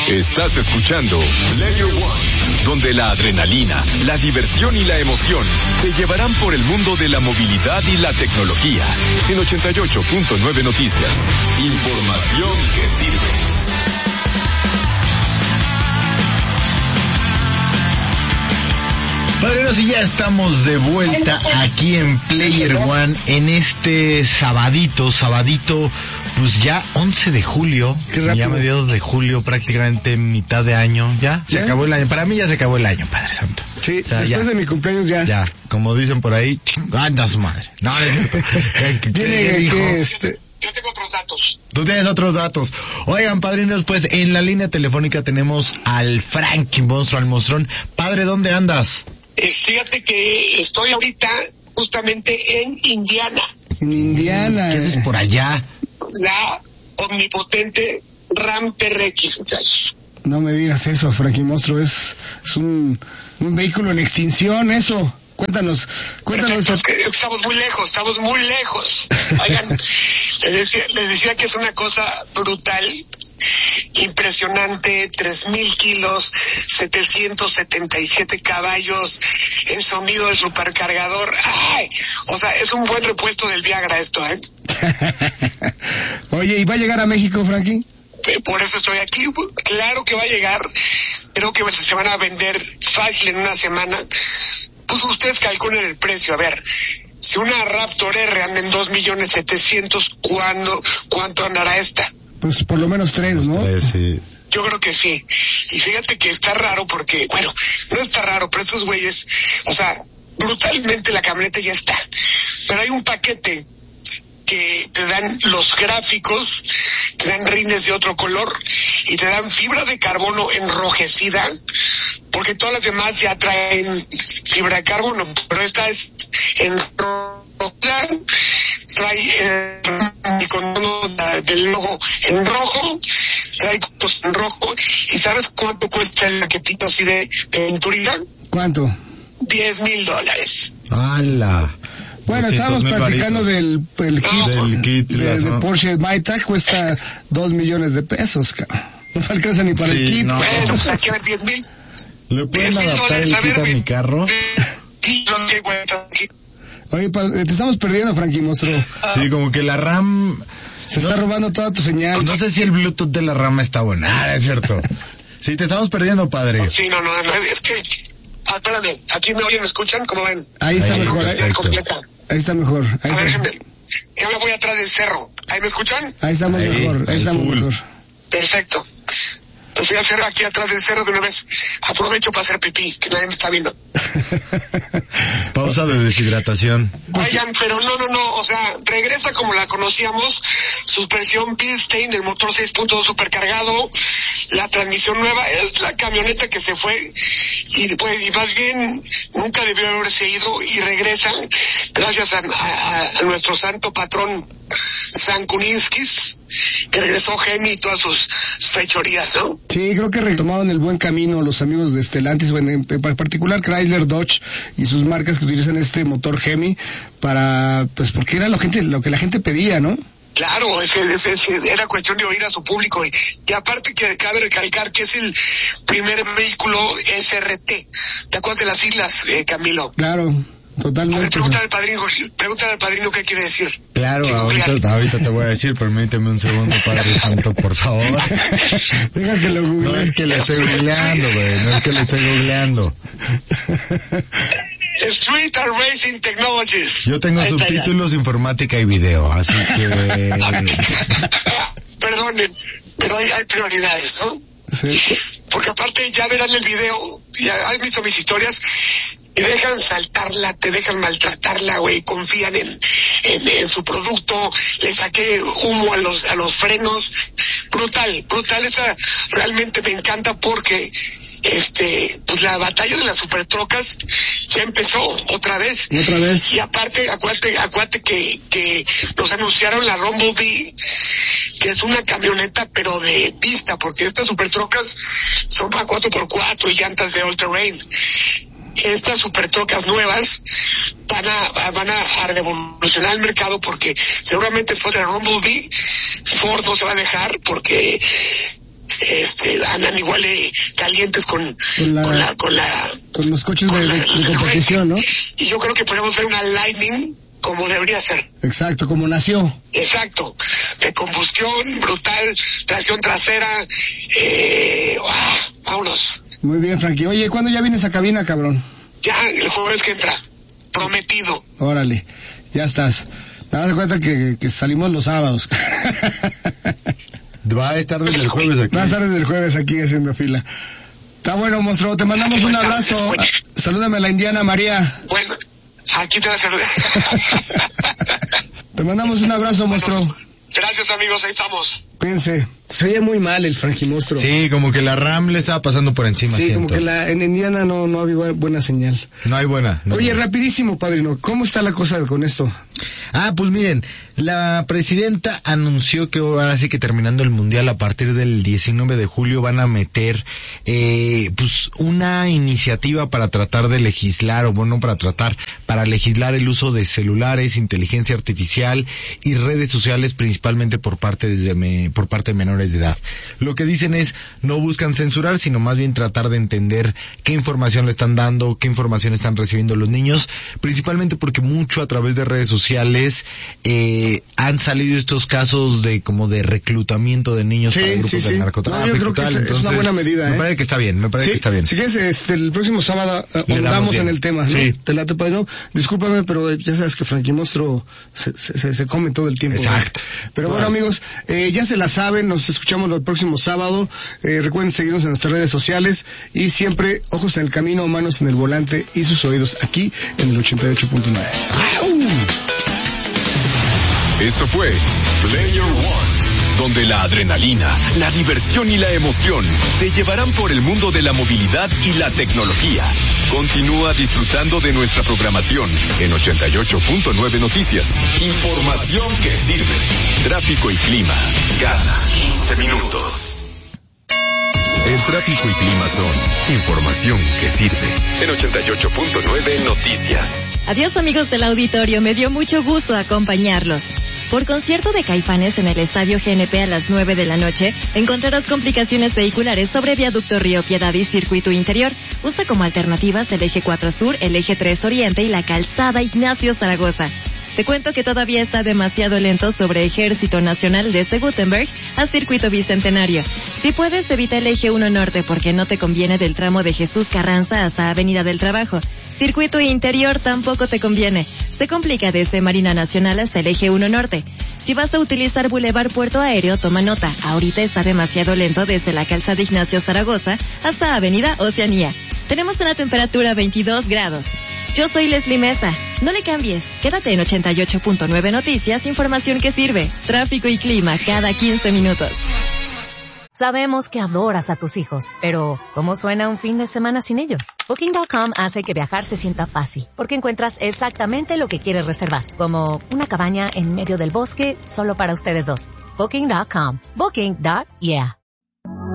Estás escuchando Player One, donde la adrenalina, la diversión y la emoción te llevarán por el mundo de la movilidad y la tecnología. En 88.9 Noticias. Información que sirve. Padrinos, y ya estamos de vuelta aquí en Player One en este sabadito, pues ya 11 de julio, ya mediados de julio, prácticamente mitad de año, ya se acabó el año. Para mí ya se acabó el año, Padre Santo. Sí, o sea, después de mi cumpleaños ya. Ya, como dicen por ahí, anda su madre. No, ¿Qué dijo? Yo tengo otros datos. Tú tienes otros datos. Oigan, padrinos, pues en la línea telefónica tenemos al Frankie Monstruo, al Monstrón. Padre, ¿dónde andas? Fíjate que estoy ahorita justamente en Indiana. En Indiana. ¿Qué haces por allá? La omnipotente Ram TRX, muchachos. No me digas eso, Frankie Monstruo. Es un vehículo en extinción, eso. Cuéntanos. Estamos muy lejos. Oigan, les decía que es una cosa brutal, impresionante, 3,000 kilos, 777 caballos, el sonido del supercargador. ¡Ay! O sea, es un buen repuesto del Viagra esto, ¿eh? Oye, ¿y va a llegar a México, Frankie? Por eso estoy aquí. Claro que va a llegar. Creo que se van a vender fácil en una semana. Pues ustedes calculen el precio. A ver, si una Raptor R anda en 2,700,000, ¿cuánto andará esta? Pues por lo menos 3, ¿no? 3, sí. Yo creo que sí. Y fíjate que está raro porque, bueno, no está raro, pero estos güeyes, o sea, brutalmente la camioneta ya está. Pero hay un paquete que te dan los gráficos, te dan rines de otro color y te dan fibra de carbono enrojecida, porque todas las demás ya traen fibra de carbono, pero esta es enrojecida, trae el icono del logo en rojo, trae cosas en rojo. ¿Y sabes cuánto cuesta el paquetito así de pinturita? ¿Cuánto? $10,000. ¡Hala! Bueno, estábamos platicando del kit de Porsche Maytag, cuesta 2 millones de pesos, cabrón. No alcanza ni para el kit. No. Bueno, pues hay que ver 10,000. ¿Le pueden adaptar el kit a mi carro? Oye, te estamos perdiendo, Frankie Monstruo. Sí, como que la RAM se está robando toda tu señal. No sé si el Bluetooth de la RAM está bueno. Es cierto. Sí, te estamos perdiendo, padre. Sí, no, es que... espérame, ¿aquí me oyen, me escuchan? ¿Cómo ven? Ahí está mejor. Ahí está mejor. A ver, yo me voy atrás del cerro. ¿Ahí me escuchan? Ahí estamos mejor. Perfecto. Pues voy a hacer aquí atrás del cerro de una vez. Aprovecho para hacer pipí, que nadie me está viendo. Pausa de deshidratación. Oigan, pero no, o sea, regresa como la conocíamos, suspensión Bilstein, el motor 6.2 supercargado, la transmisión nueva, es la camioneta que se fue y más bien nunca debió haberse ido y regresa gracias a nuestro santo patrón San Kuninskis, que regresó Hemi y todas sus fechorías, ¿no? Sí, creo que retomaron el buen camino los amigos de Stellantis, bueno, en particular Chrysler, Dodge y sus marcas que utilizan este motor Hemi para, pues porque era lo que la gente pedía, ¿no? Claro, era cuestión de oír a su público y aparte que cabe recalcar que es el primer vehículo SRT. ¿Te acuerdas de las siglas, Camilo? Claro. Totalmente. A ver, pregúntale al padrino qué quiere decir. Claro, ahorita te voy a decir, permíteme un segundo, Padre Santo, por favor. Deja que lo google. No es que le estoy googleando, güey, Street and Racing Technologies. Yo tengo subtítulos, informática y video, así que... Perdonen, pero hay prioridades, ¿no? Sí. Porque aparte ya verán el video, ya has visto mis historias, te dejan saltarla, te dejan maltratarla, güey, confían en su producto, le saqué humo a los frenos, brutal, esa realmente me encanta porque pues la batalla de las supertrocas ya empezó otra vez. Y aparte, acuérdate que nos anunciaron la Rumblebee, que es una camioneta pero de pista, porque estas supertrocas son para 4x4 y llantas de all terrain. Estas supertrocas nuevas van a revolucionar el mercado porque seguramente después de la Rumblebee Ford no se va a dejar porque andan igual de calientes con los coches de competición, ¿no? Y yo creo que podemos ver una Lightning como debería ser. Exacto, como nació. Exacto, de combustión brutal, tracción trasera, vámonos. Muy bien, Frankie. Oye, ¿cuándo ya vienes a cabina, cabrón? Ya, el jueves que entra, prometido. Órale, ya estás. Me das cuenta que salimos los sábados. Va a estar desde el jueves aquí. Va a estar desde el jueves aquí haciendo fila. Está bueno, monstruo, te mandamos un abrazo. Salúdame a la Indiana María. Bueno, aquí te la saludo. Te mandamos un abrazo, monstruo. Gracias, amigos, ahí estamos. Cuídense. Se oye muy mal el Frankie Monstruo. Sí, como que la RAM le estaba pasando por encima. Sí, siento. como que en Indiana no había buena señal. No hay buena. Oye, rapidísimo, padrino, ¿cómo está la cosa con esto? Pues miren, la presidenta anunció que ahora sí que terminando el mundial a partir del 19 de julio van a meter una iniciativa para tratar de legislar, para legislar el uso de celulares, inteligencia artificial y redes sociales, principalmente por parte de menores de edad. Lo que dicen es, no buscan censurar, sino más bien tratar de entender qué información le están dando, qué información están recibiendo los niños, principalmente porque mucho a través de redes sociales han salido estos casos de como de reclutamiento de niños para grupos de narcotráfico. Yo creo que es una buena medida. Me parece que está bien, que está bien. Si quieres, el próximo sábado ahondamos en el tema, ¿no? Sí. Te late, padrino. Discúlpame, pero ya sabes que Frankie Monstruo se come todo el tiempo. Exacto. ¿No? Pero bueno, amigos, ya se la saben, nos escuchamos el próximo sábado. Recuerden seguirnos en nuestras redes sociales y siempre ojos en el camino, manos en el volante y sus oídos aquí en el 88.9. Esto fue Player One, donde la adrenalina, la diversión y la emoción te llevarán por el mundo de la movilidad y la tecnología. Continúa disfrutando de nuestra programación en 88.9 Noticias. Información que sirve. Tráfico y clima cada 15 minutos. El tráfico y clima son información que sirve. En 88.9 Noticias. Adiós, amigos del auditorio, me dio mucho gusto acompañarlos. Por concierto de Caifanes en el Estadio GNP a las 9 de la noche, encontrarás complicaciones vehiculares sobre Viaducto Río Piedad y Circuito Interior. Usa como alternativas el Eje 4 Sur, el Eje 3 Oriente y la Calzada Ignacio Zaragoza. Te cuento que todavía está demasiado lento sobre Ejército Nacional desde Gutenberg a Circuito Bicentenario. Si puedes, evita el Eje 1 Norte porque no te conviene del tramo de Jesús Carranza hasta Avenida del Trabajo. Circuito Interior tampoco te conviene. Se complica desde Marina Nacional hasta el Eje 1 Norte. Si vas a utilizar Boulevard Puerto Aéreo, toma nota. Ahorita está demasiado lento desde la Calzada Ignacio Zaragoza hasta Avenida Oceanía. Tenemos una temperatura 22 grados. Yo soy Leslie Mesa. No le cambies. Quédate en 88.9 Noticias, información que sirve. Tráfico y clima cada 15 minutos. Sabemos que adoras a tus hijos, pero ¿cómo suena un fin de semana sin ellos? Booking.com hace que viajar se sienta fácil, porque encuentras exactamente lo que quieres reservar, como una cabaña en medio del bosque solo para ustedes dos. Booking.com. Booking.yeah.